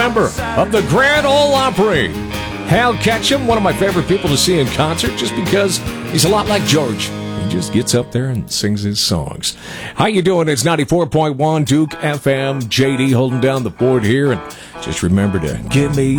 member of the Grand Ole Opry. Hal Ketchum, one of my favorite people to see in concert, just because he's a lot like George. He just gets up there and sings his songs. How you doing? It's 94.1 Duke FM. JD holding down the fort here. And just remember to give me